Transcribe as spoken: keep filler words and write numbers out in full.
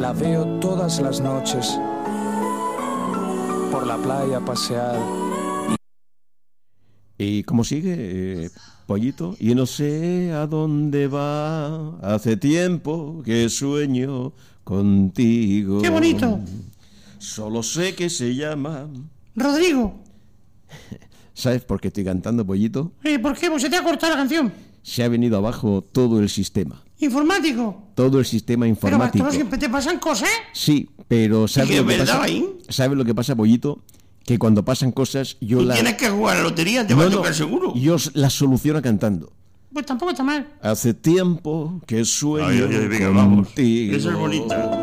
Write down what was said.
La veo todas las noches por la playa pasear. ¿Y cómo sigue, eh, Pollito? Y no sé a dónde va, hace tiempo que sueño contigo. ¡Qué bonito! Solo sé que se llama... Rodrigo. ¿Sabes por qué estoy cantando, Pollito? Eh, ¿Por qué? Pues se te ha cortado la canción. Se ha venido abajo todo el sistema. Informático. Todo el sistema informático. Pero siempre te pasan cosas, ¿eh? Sí, pero ¿sabes ¿Y lo que verdad, pasa? ahí? ¿Sabes lo que pasa, Pollito? Que cuando pasan cosas, yo Y las... tienes que jugar a la lotería, te va a tocar seguro. Yo las soluciono cantando. Pues tampoco está mal. Hace tiempo que sueño Ay, ay, ay, venga, vamos. contigo. Esa es bonita.